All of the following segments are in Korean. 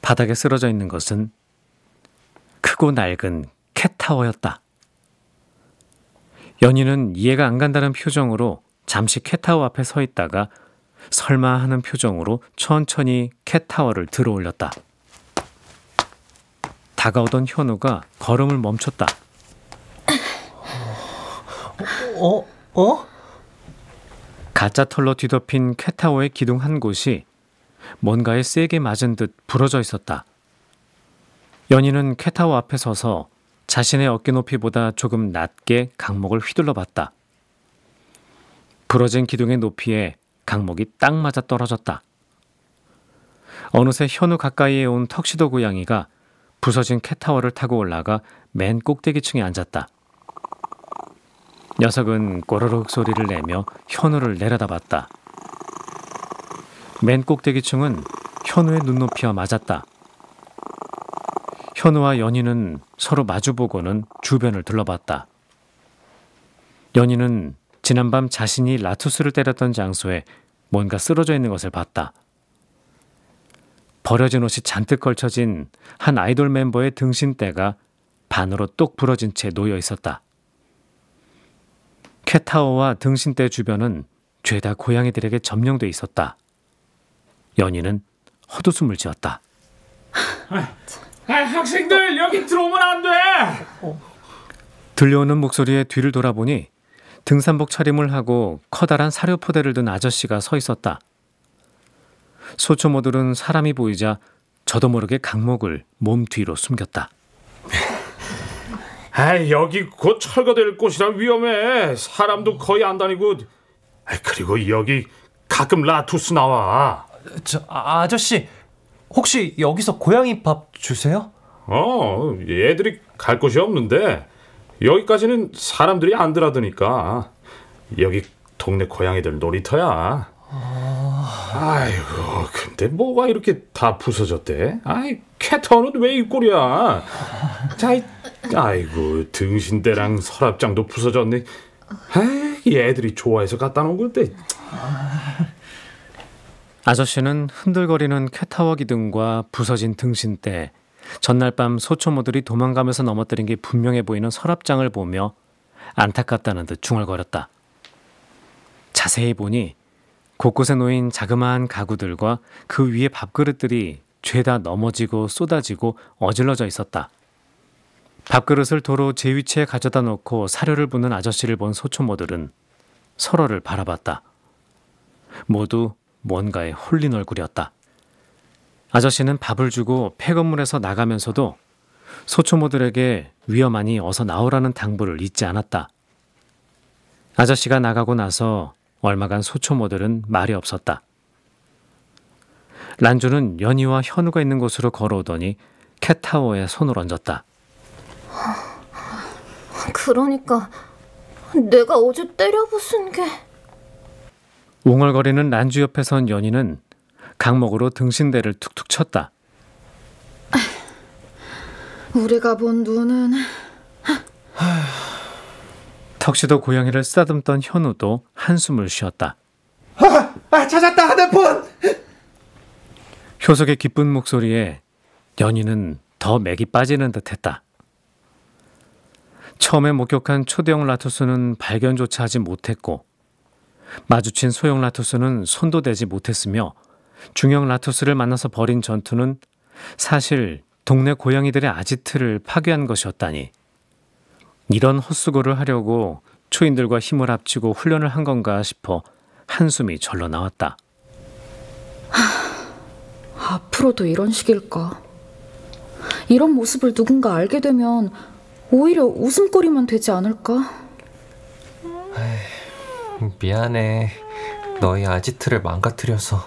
바닥에 쓰러져 있는 것은 크고 낡은 캣타워였다. 연희는 이해가 안 간다는 표정으로 잠시 캣타워 앞에 서 있다가 설마 하는 표정으로 천천히 캣타워를 들어올렸다. 다가오던 현우가 걸음을 멈췄다. 가짜 털로 뒤덮인 캣타워의 기둥 한 곳이 뭔가에 세게 맞은 듯 부러져 있었다. 연희는 캣타워 앞에 서서 자신의 어깨 높이보다 조금 낮게 강목을 휘둘러 봤다. 부러진 기둥의 높이에 강목이 딱 맞아 떨어졌다. 어느새 현우 가까이에 온 턱시도 고양이가 부서진 캣타워를 타고 올라가 맨 꼭대기층에 앉았다. 녀석은 꼬르륵 소리를 내며 현우를 내려다봤다. 맨 꼭대기층은 현우의 눈높이와 맞았다. 현우와 연희는 서로 마주보고는 주변을 둘러봤다. 연희는 지난밤 자신이 라투스를 때렸던 장소에 뭔가 쓰러져 있는 것을 봤다. 버려진 옷이 잔뜩 걸쳐진 한 아이돌 멤버의 등신대가 반으로 똑 부러진 채 놓여 있었다. 캣타워와 등신대 주변은 죄다 고양이들에게 점령돼 있었다. 연희는 헛웃음을 지었다. 학생들 여기 들어오면 안 돼. 들려오는 목소리에 뒤를 돌아보니 등산복 차림을 하고 커다란 사료포대를 든 아저씨가 서 있었다. 소초모들은 사람이 보이자 저도 모르게 강목을 몸 뒤로 숨겼다. 여기 곧 철거될 곳이라 위험해. 사람도 거의 안 다니고. 그리고 여기 가끔 라투스 나와. 아저씨, 혹시 여기서 고양이 밥 주세요? 얘들이 갈 곳이 없는데 여기까지는 사람들이 안 들어가니까. 여기 동네 고양이들 놀이터야. 아이고, 근데 뭐가 이렇게 다 부서졌대? 캣타워는 왜 이 꼴이야? 아이고, 등신대랑 서랍장도 부서졌네. 얘들이 좋아해서 갖다 놓은 건데. 아저씨는 흔들거리는 캣타워 기둥과 부서진 등신대, 전날 밤 소초모들이 도망가면서 넘어뜨린 게 분명해 보이는 서랍장을 보며 안타깝다는 듯 중얼거렸다. 자세히 보니 곳곳에 놓인 자그마한 가구들과 그 위에 밥그릇들이 죄다 넘어지고 쏟아지고 어질러져 있었다. 밥그릇을 도로 제 위치에 가져다 놓고 사료를 붓는 아저씨를 본 소초모들은 서로를 바라봤다. 모두 뭔가에 홀린 얼굴이었다. 아저씨는 밥을 주고 폐건물에서 나가면서도 소초모들에게 위험하니 어서 나오라는 당부를 잊지 않았다. 아저씨가 나가고 나서 얼마간 소초모들은 말이 없었다. 란주는 연희와 현우가 있는 곳으로 걸어오더니 캣타워에 손을 얹었다. 그러니까 내가 어제 때려 부순 게... 웅얼거리는 란주 옆에 선 연희는 강목으로 등신대를 툭툭 쳤다. 우리가 본 눈은... 턱시도 고양이를 쓰다듬던 현우도 한숨을 쉬었다. 찾았다, 휴대폰! 효석의 기쁜 목소리에 연희는 더 맥이 빠지는 듯했다. 처음에 목격한 초대형 라투스는 발견조차 하지 못했고 마주친 소형 라투스는 손도 대지 못했으며 중형 라투스를 만나서 벌인 전투는 사실 동네 고양이들의 아지트를 파괴한 것이었다니. 이런 헛수고를 하려고 초인들과 힘을 합치고 훈련을 한 건가 싶어 한숨이 절로 나왔다. 앞으로도 이런 식일까? 이런 모습을 누군가 알게 되면 오히려 웃음거리만 되지 않을까? 미안해. 너희 아지트를 망가뜨려서.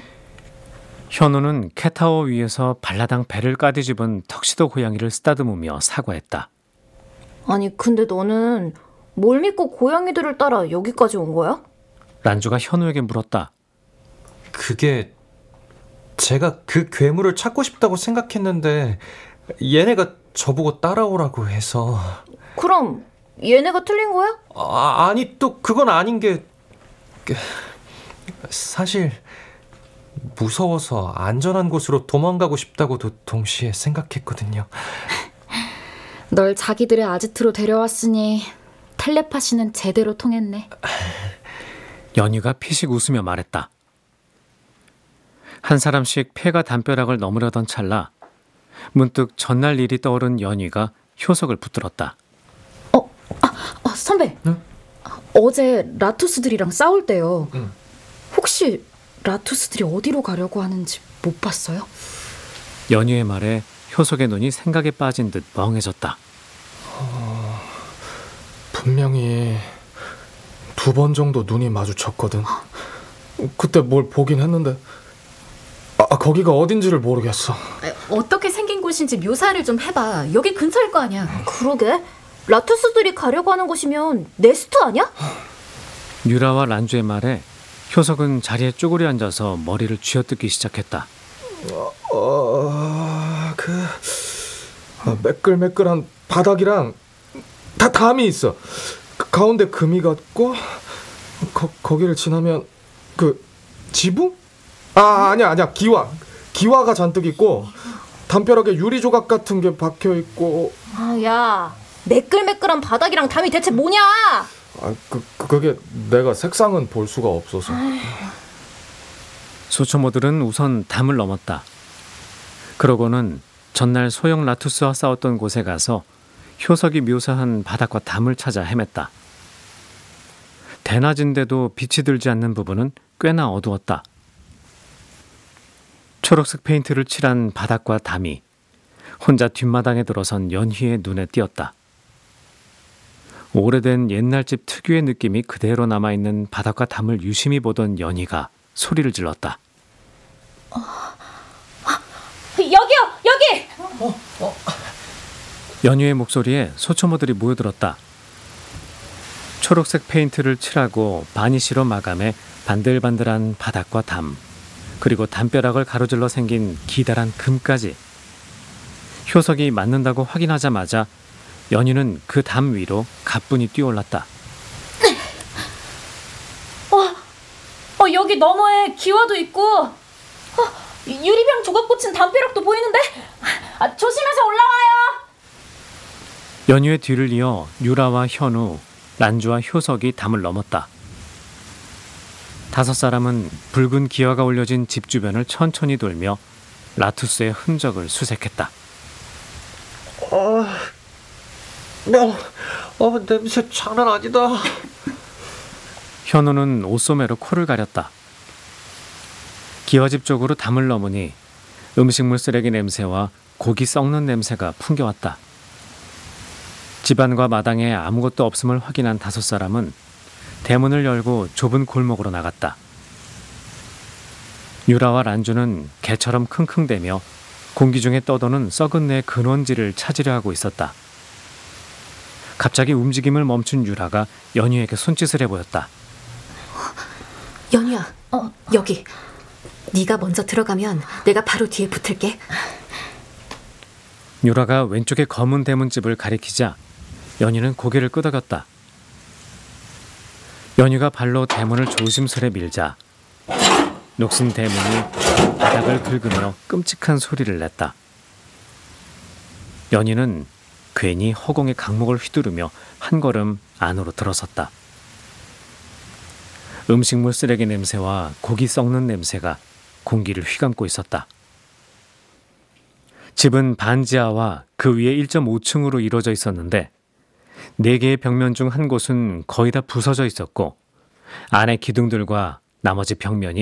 현우는 캣타워 위에서 발라당 배를 까뒤집은 턱시도 고양이를 쓰다듬으며 사과했다. 아니 근데 너는 뭘 믿고 고양이들을 따라 여기까지 온 거야? 란주가 현우에게 물었다. 그게 제가 그 괴물을 찾고 싶다고 생각했는데 얘네가 저보고 따라오라고 해서. 그럼 얘네가 틀린 거야? 아니 또 그건 아닌 게 사실 무서워서 안전한 곳으로 도망가고 싶다고도 동시에 생각했거든요. 널 자기들의 아지트로 데려왔으니 텔레파시는 제대로 통했네. 연희가 피식 웃으며 말했다. 한 사람씩 폐가 담벼락을 넘으려던 찰나 문득 전날 일이 떠오른 연희가 효석을 붙들었다. 선배. 응? 어제 라투스들이랑 싸울 때요. 응. 혹시 라투스들이 어디로 가려고 하는지 못 봤어요? 연희의 말에 효석의 눈이 생각에 빠진 듯 멍해졌다. 분명히 2번 정도 눈이 마주쳤거든. 그때 뭘 보긴 했는데 거기가 어딘지를 모르겠어. 어떻게 생긴 곳인지 묘사를 좀 해봐. 여기 근처일 거 아니야. 그러게. 라투스들이 가려고 하는 곳이면 네스트 아니야? 유라와 란주의 말에 효석은 자리에 쪼그려 앉아서 머리를 쥐어뜯기 시작했다. 매끌매끌한 바닥이랑 다 담이 있어. 그 가운데 금이 같고 거기를 지나면 그 지붕? 아니야 기와가 잔뜩 있고 담벼락에 유리 조각 같은 게 박혀 있고. 야, 매끌매끌한 바닥이랑 담이 대체 뭐냐? 그게 내가 색상은 볼 수가 없어서. 소초모들은 우선 담을 넘었다. 그러고는 전날 소형 라투스와 싸웠던 곳에 가서 효석이 묘사한 바닥과 담을 찾아 헤맸다. 대낮인데도 빛이 들지 않는 부분은 꽤나 어두웠다. 초록색 페인트를 칠한 바닥과 담이 혼자 뒷마당에 들어선 연희의 눈에 띄었다. 오래된 옛날 집 특유의 느낌이 그대로 남아있는 바닥과 담을 유심히 보던 연희가 소리를 질렀다. 여기요, 여기! 연희의 목소리에 소초모들이 모여들었다. 초록색 페인트를 칠하고 바니쉬로 마감해 반들반들한 바닥과 담, 그리고 담벼락을 가로질러 생긴 기다란 금까지. 효석이 맞는다고 확인하자마자 연희는 그 담 위로 가뿐히 뛰어올랐다. 여기 너머에 기와도 있고 유리병 조각 꽂힌 담벼락도 보이는데? 조심해서 올라와요. 연희의 뒤를 이어 유라와 현우, 란주와 효석이 담을 넘었다. 5사람은 붉은 기와가 올려진 집 주변을 천천히 돌며 라투스의 흔적을 수색했다. 냄새 장난 아니다. 현우는 옷소매로 코를 가렸다. 기와집 쪽으로 담을 넘으니 음식물 쓰레기 냄새와 고기 썩는 냄새가 풍겨왔다. 집안과 마당에 아무것도 없음을 확인한 5사람은 대문을 열고 좁은 골목으로 나갔다. 유라와 란주는 개처럼 킁킁대며 공기 중에 떠도는 썩은 내 근원지를 찾으려 하고 있었다. 갑자기 움직임을 멈춘 유라가 연희에게 손짓을 해보였다. 연희야, 여기. 네가 먼저 들어가면 내가 바로 뒤에 붙을게. 유라가 왼쪽의 검은 대문집을 가리키자 연희는 고개를 끄덕였다. 연희가 발로 대문을 조심스레 밀자 녹슨 대문이 바닥을 긁으며 끔찍한 소리를 냈다. 연희는 괜히 허공의 강목을 휘두르며 한 걸음 안으로 들어섰다. 음식물 쓰레기 냄새와 고기 썩는 냄새가 공기를 휘감고 있었다. 집은 반지하와 그 위에 1.5층으로 이루어져 있었는데 4개의 벽면 중 한 곳은 거의 다 부서져 있었고 안의 기둥들과 나머지 벽면이